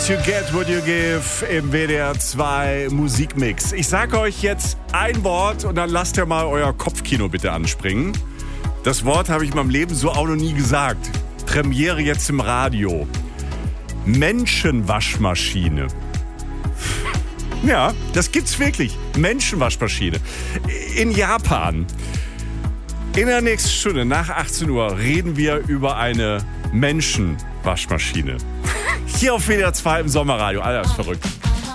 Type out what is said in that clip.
You get what you give im WDR 2 Musikmix. Ich sage euch jetzt ein Wort und dann lasst ihr mal euer Kopfkino bitte anspringen. Das Wort habe ich in meinem Leben so auch noch nie gesagt. Premiere jetzt im Radio. Menschenwaschmaschine. Ja, das gibt's wirklich. Menschenwaschmaschine. In Japan. In der nächsten Stunde nach 18 Uhr reden wir über eine Menschenwaschmaschine. Hier auf WDR 2 im Sommerradio. Alter, ist verrückt.